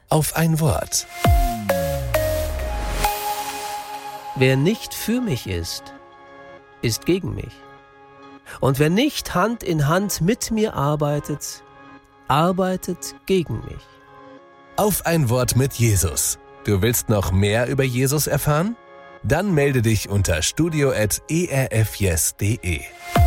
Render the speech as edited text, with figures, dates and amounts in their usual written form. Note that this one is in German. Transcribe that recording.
Auf ein Wort. Wer nicht für mich ist gegen mich. Und wer nicht Hand in Hand mit mir arbeitet gegen mich. Auf ein Wort mit Jesus. Du willst noch mehr über Jesus erfahren? Dann melde dich unter studio@erfyes.de.